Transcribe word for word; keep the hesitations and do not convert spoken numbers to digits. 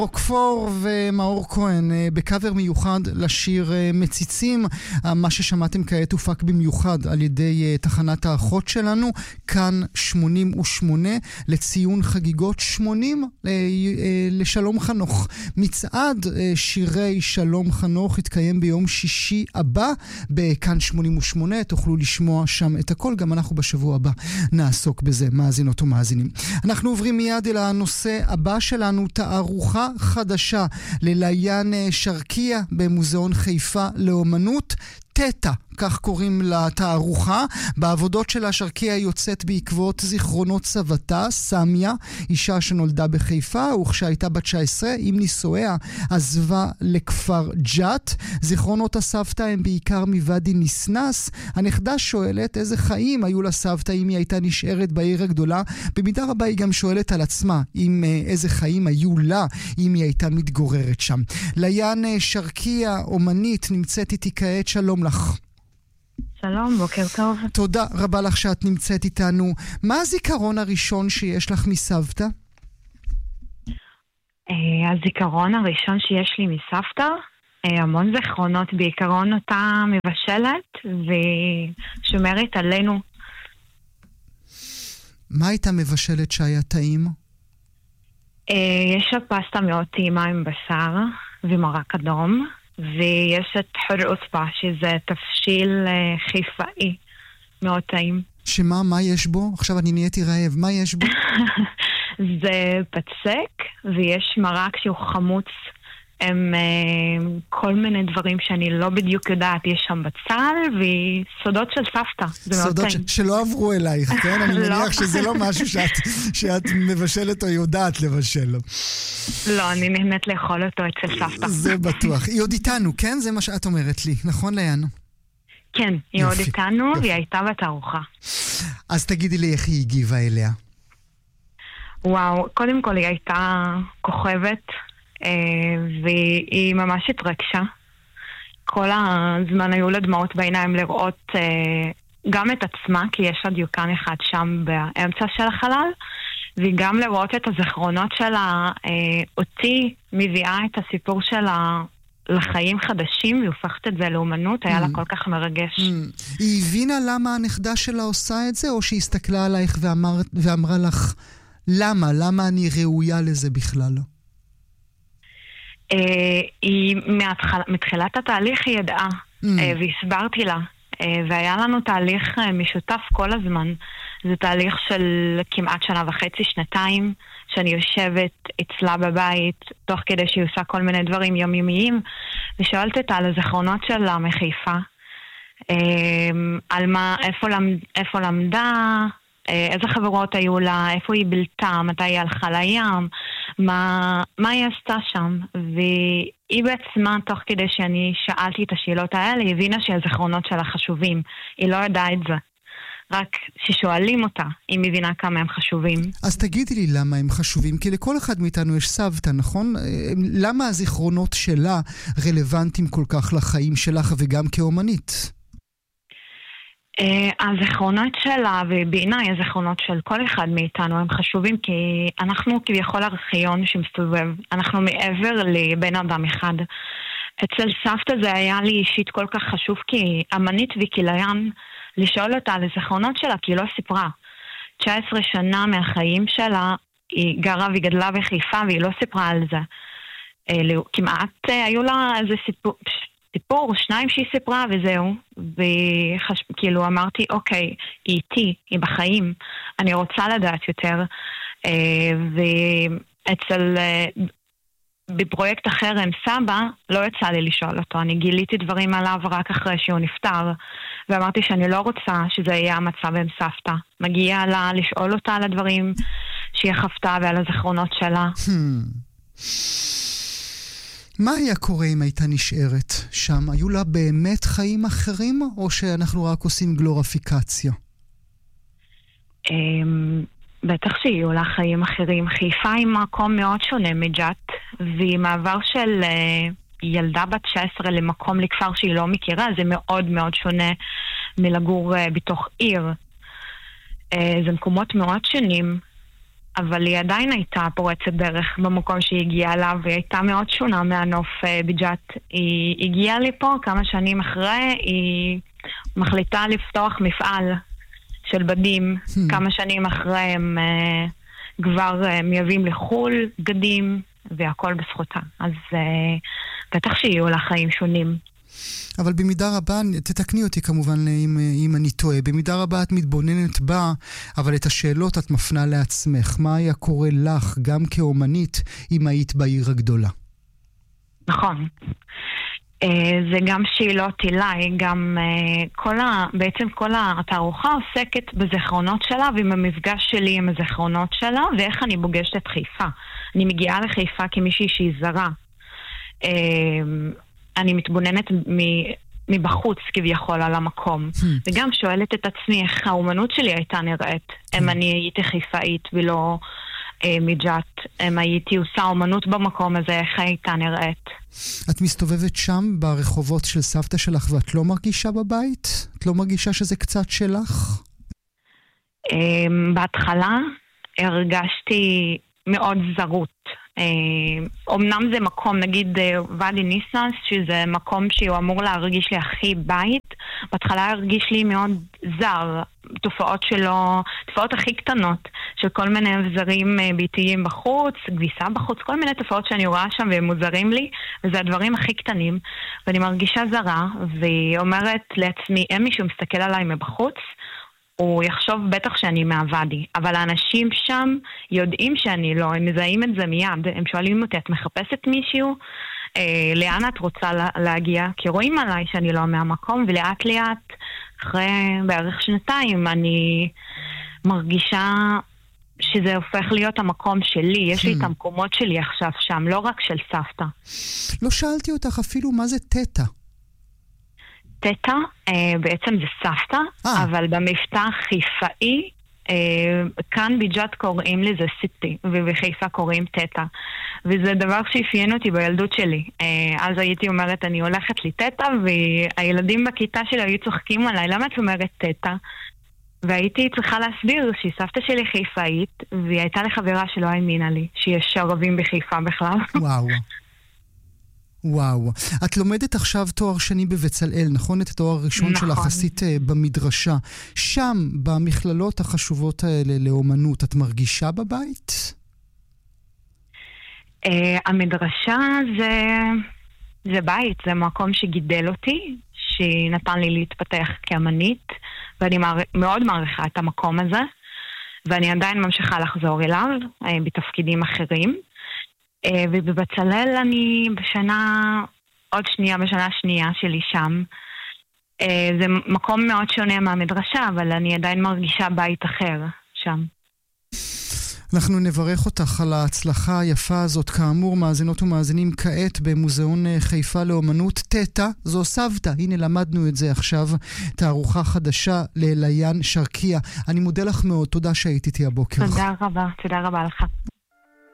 רוקפור ומאור כהן בקאבר מיוחד לשיר מציצים. מה ששמעתם כעת הופק במיוחד על ידי תחנת האחות שלנו, כאן שמונים ושמונה, לציון חגיגות שמונים לשלום חנוך. מצעד שירי שלום חנוך יתקיים ביום שישי הבא בכאן שמונים ושמונה. תוכלו לשמוע שם את הכל, גם אנחנו בשבוע הבא נעסוק בזה, מאזינות ומאזינים. אנחנו עוברים מיד אל הנושא הבא שלנו, תערוכה חדשה לליאן שרקיה במוזיאון חיפה לאומנות, תטא, כך קוראים לתערוכה. בעבודות שלה שרקיה יוצאת בעקבות זיכרונות סבתה, סמיה, אישה שנולדה בחיפה, וכשהייתה בת תשע עשרה עם נישואיה עזבה לכפר ג'ת. זיכרונות הסבתא הם בעיקר מוואדי ניסנס. הנכדה שואלת איזה חיים היו לסבתא אם היא הייתה נשארת בעיר הגדולה. במידה רבה היא גם שואלת על עצמה אם איזה חיים היו לה אם היא הייתה מתגוררת שם. ליאן שרקיה, אומנית, נמצאת איתי כעת. שלום לך. שלום, בוקר טוב. תודה רבה לך שאת נמצאת איתנו. מה הזיכרון הראשון שיש לך מסבתא? הזיכרון הראשון שיש לי מסבתא, המון זיכרונות, בעיקרון אותה מבשלת ושומרת עלינו. מה הייתה מבשלת שהיה טעים? יש לה פסטה מאוד טעימה עם בשר ומרק אדום. ויש את חורוספה, שזה תפשיל חיפאי מאוד טעים. שמה, מה יש בו? עכשיו אני נהייתי רעב, מה יש בו? זה פצק, ויש מרק שהוא חמוץ עם כל מיני דברים שאני לא בדיוק יודעת. יש שם בצל וסודות של סבתא. סודות ש- שלא עברו אלייך, כן? אני מניח שזה לא משהו שאת, שאת מבשלת או יודעת לבשל. לא, אני נהנית לאכול אותו אצל סבתא. זה בטוח. היא עוד איתנו, כן? זה מה שאת אומרת לי, נכון ליאן? כן, היא עוד איתנו והיא הייתה בתערוכה. אז תגידי לי איך היא הגיבה אליה. וואו, קודם כל היא הייתה כוכבת, והיא ממש התרגשה. כל הזמן היו לה דמעות בעיניים לראות גם את עצמה, כי יש לה דיוקן אחד שם באמצע של החלל, וגם לראות את הזיכרונות שלה. אותי מביאה את הסיפור שלה לחיים חדשים, והיא הופכת את זה לאומנות. היה לה כל כך מרגש. היא הבינה למה הנכדה שלה עושה את זה, או שהיא הסתכלה עלייך ואמרה לך למה? למה אני ראויה לזה בכלל? היא מתחילת התהליך היא ידעה, והסברתי לה, והיה לנו תהליך משותף כל הזמן. זה תהליך של כמעט שנה וחצי, שנתיים, שאני יושבת אצלה בבית, תוך כדי שהיא עושה כל מיני דברים יומיומיים, ושואלת אותה על הזיכרונות שלה מחיפה, על מה, איפה, למד, איפה למדה, איזה חברות היו לה, איפה היא בלתה, מתי היא הלכה לים, מה, מה היא עשתה שם. והיא בעצמה, תוך כדי שאני שאלתי את השאלות האלה, היא הבינה שהזיכרונות שלה חשובים. היא לא ידעה את זה. רק ששואלים אותה, היא מבינה כמה הם חשובים. אז תגידי לי למה הם חשובים, כי לכל אחד מאיתנו יש סבתא, נכון? למה הזיכרונות שלה רלוונטיים כל כך לחיים שלך וגם כאומנית? הזיכרונות שלה, ובעיניי הזיכרונות של כל אחד מאיתנו הם חשובים, כי אנחנו כביכול ארכיון שמסתובב, אנחנו מעבר לבן אדם אחד. אצל סבתא זה היה לי אישית כל כך חשוב, כי אמנית וכליאן, לשאול אותה על הזיכרונות שלה, כי היא לא סיפרה. תשע עשרה שנה מהחיים שלה, היא גרה וגדלה בחיפה, והיא לא סיפרה על זה. כמעט היו לה איזה סיפור... סיפור, שניים שהיא סיפרה וזהו, וכאילו אמרתי, אוקיי, היא איתי, היא בחיים, אני רוצה לדעת יותר, ואצל, בפרויקט אחר עם סבא, לא יצא לי לשאול אותו, אני גיליתי דברים עליו רק אחרי שהוא נפטר, ואמרתי שאני לא רוצה שזה יהיה המצב עם סבתא, מגיע לה לשאול אותה על הדברים שהיא חפתה ועל הזיכרונות שלה. מה היה קורה אם הייתה נשארת שם? היו לה באמת חיים אחרים, או שאנחנו רק עושים גלוריפיקציה? בטח שיהיו לה חיים אחרים. חיפה היא מקום מאוד שונה מג'ת, והיא מעבר של ילדה בת תשע עשרה למקום לכפר שהיא לא מכירה, זה מאוד מאוד שונה מלגור בתוך עיר. זה מקומות מאוד שונים. אבל היא עדיין הייתה פורצת דרך במקום שהיא הגיעה אליו, והיא הייתה מאוד שונה מהנוף בג'ת. היא הגיעה לפה כמה שנים אחרי, היא מחליטה לפתוח מפעל של בדים, hmm. כמה שנים אחרי הם uh, כבר uh, מייבאים לחול בגדים, והכל בזכותה. אז uh, בטח שיהיו לה חיים שונים. אבל במידה רבה, תתקני אותי כמובן אם, אם אני טועה, במידה רבה את מתבוננת בה, אבל את השאלות את מפנה לעצמך. מה היה קורה לך גם כאומנית אם היית בעיר הגדולה? נכון. זה גם שאלות אליי, גם כל ה... בעצם כל התערוכה עוסקת בזיכרונות שלה ועם המפגש שלי עם הזיכרונות שלה ואיך אני פוגשת את חיפה. אני מגיעה לחיפה כמישהי שהיא זרה. אני מתבוננת מבחוץ כביכול על המקום. וגם שואלת את עצמי איך האומנות שלי הייתה נראית. אם אני הייתי חיפאית ולא מג'ת, אם הייתי עושה אומנות במקום הזה, איך הייתה נראית. את מסתובבת שם ברחובות של סבתא שלך ואת לא מרגישה בבית? את לא מרגישה שזה קצת שלך? בהתחלה הרגשתי מאוד זרות. אמנם זה מקום, נגיד ואדי ניסנס, שזה מקום שהוא אמור להרגיש לי הכי בית, בהתחלה הרגיש לי מאוד זר, תופעות שלו, תופעות הכי קטנות, של כל מיני אבזרים ביתיים בחוץ, גביסה בחוץ, כל מיני תופעות שאני רואה שם והם מוזרים לי, וזה הדברים הכי קטנים, ואני מרגישה זרה, והיא אומרת לעצמי, אין מישהו מסתכל עליי מבחוץ, הוא יחשוב בטח שאני מהוואדי, אבל האנשים שם יודעים שאני לא, הם מזהים את זה מיד, הם שואלים אותי, את מחפשת מישהו? אה, לאן את רוצה לה, להגיע? כי רואים עליי שאני לא מהמקום, ולאט לאט, אחרי בערך שנתיים, אני מרגישה שזה הופך להיות המקום שלי, יש לי את המקומות שלי עכשיו שם, לא רק של סבתא. לא שאלתי אותך אפילו מה זה תטא. תטא, אה, בעצם זה סבתא, אה. אבל במבטא חיפאי, אה, כאן בג'ת קוראים לזה סיטי, ובחיפה קוראים תטא. וזה דבר שאפיין אותי בילדות שלי. אה, אז הייתי אומרת, אני הולכת לי תטא, והילדים בכיתה שלי היו צוחקים עליי, למה את אומרת תטא? והייתי צריכה להסביר שהיא סבתא שלי חיפאית, והיא הייתה לחברה שלא האמינה לי, שיש ערבים בחיפה בכלל. וואו. וואו. את לומדת עכשיו תואר שני בבצלאל, נכון? את התואר הראשון נכון. שלך עשית uh, במדרשה. שם, במכללות החשובות האלה לאומנות, את מרגישה בבית? Uh, המדרשה זה, זה בית, זה מקום שגידל אותי, שנתן לי להתפתח כאמנית, ואני מער... מאוד מעריכה את המקום הזה, ואני עדיין ממשיכה לחזור אליו, uh, בתפקידים אחרים. ובבצלאל אני בשנה, עוד שנייה, בשנה השנייה שלי שם. זה מקום מאוד שונה מהמדרשה, אבל אני עדיין מרגישה בית אחר שם. אנחנו נברך אותך על ההצלחה היפה הזאת. כאמור, מאזינות ומאזינים כעת במוזיאון חיפה לאומנות תטא, זו סבתא. הנה למדנו את זה עכשיו, תערוכה חדשה לליין שרקיה. אני מודה לך מאוד, תודה שהיית איתי הבוקר. תודה רבה, תודה רבה לך.